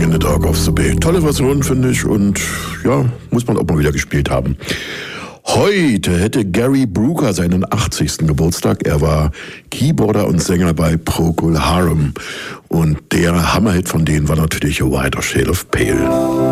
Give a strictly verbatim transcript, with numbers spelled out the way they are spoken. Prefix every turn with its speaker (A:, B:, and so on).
A: in the Dark of the Bay. Tolle Version, finde ich, und ja, muss man auch mal wieder gespielt haben. Heute hätte Gary Brooker seinen achtzigsten Geburtstag. Er war Keyboarder und Sänger bei Procol Harum. Und der Hammerhit von denen war natürlich A Wider Shade of Pale.